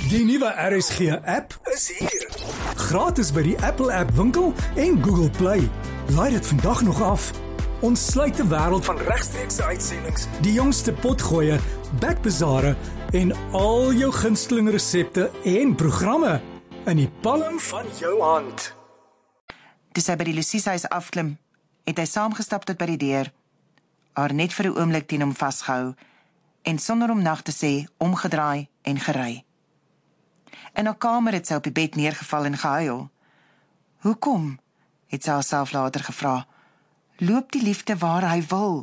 Die nuwe RSG-app is hier. Gratis by die Apple App Winkel en Google Play. Laai dit vandag nog af. Ons sluit die wêreld van regstreekse uitsendings, die jongste potgoeie, backbazare en al jou gunsteling resepte en programme in die palm van jou hand. Toe sy by die Luciese huis afklim, het hy saamgestap tot by die deur, haar net vir 'n oomblik teen hom vasgehou en sonder om nag te sê, omgedraai en gery. In haar kamer het sy op die bed neergeval en gehuil. Hoekom? Het sy haarself later gevra. Loop die liefde waar hy wil?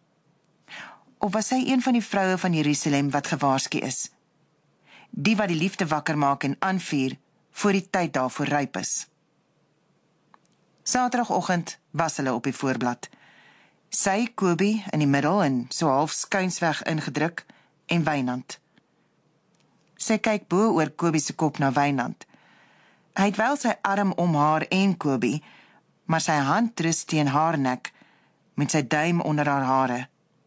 Of was sy een van die vroue van Jerusalem wat gewaarsku is? Die wat die liefde wakker maak en aanvuur, voor die tyd daarvoor ryp is. Saterdagoggend was hulle op die voorblad. Sy, Kobie, in die middel en so half skuinsweg ingedruk, en Wynand. Sy kyk bo oor Kobie se kop na Wynand. Hy het wel sy arm om haar en Kobie, maar sy hand rus teen haar nek, met sy duim onder haar hare.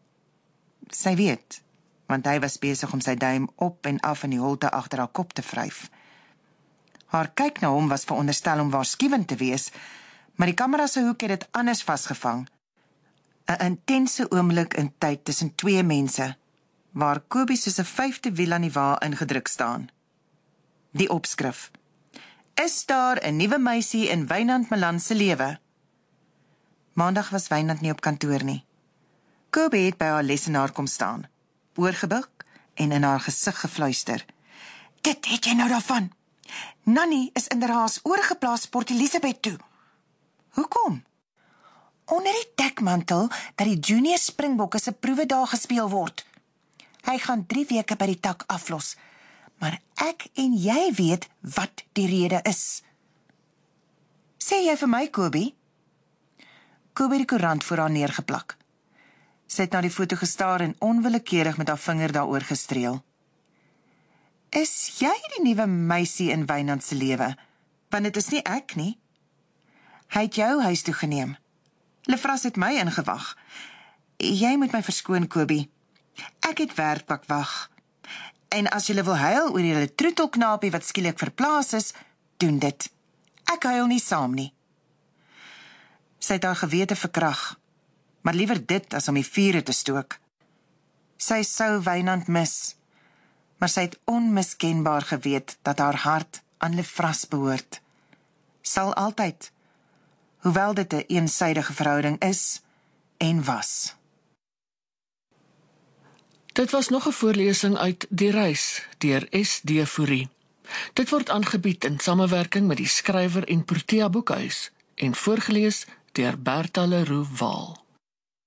Sy weet, want hy was besig om sy duim op en af in die holte agter haar kop te vryf. Haar kyk na hom was veronderstel om waarskuwend te wees, maar die kamera se hoek het dit anders vasgevang. 'n intense oomblik in tyd tussen twee mense, waar Kobie soos 'n 5de wiel aan die wa ingedruk staan. Die opskrif: Is daar 'n nuwe meisie in Wynand Malan se lewe? Maandag was Wynand nie op kantoor nie. Kobie het by haar lesenaar kom staan, oorgebuk en in haar gesig gefluister. Dit het jy nou daarvan. Nanny is in haar huis oorgeplaas Port Elizabeth toe. Hoekom? Onder die dekmantel dat die junior Springbokke se proewedag gespeel word. Hy gaan 3 weke by die tak aflos, maar ek en jy weet wat die rede is. Sê jy vir my, Kobie? Kobie die koerant voor haar neergeplak. Sy het na die foto gestaar en onwillekeurig met haar vinger daaroor gestreel. Is jy die nuwe meisie in Wynand se lewe? Want dit is nie ek nie. Hy het jou huis toe geneem. Lefras het my ingewag. Jy moet my verskoon, Kobie. Ek het werkpak wag. En as jy wil huil oor julle troetelknapie wat skielik verplaas is, doen dit. Ek huil nie saam nie. Sy het haar gewete verkrag, maar liewer dit as om die vure te stook. Sy sou Wynand mis, maar sy het onmiskenbaar geweet dat haar hart aan Lefras behoort. Sal altyd, hoewel dit 'n eensydige verhouding is en was. Dit was nog 'n voorlesing uit Die Reis deur S.D. Fourie. Dit word aangebied in samewerking met die Skrywer en Protea Boekhuis en voorgeles deur Bertha Leroux Waal.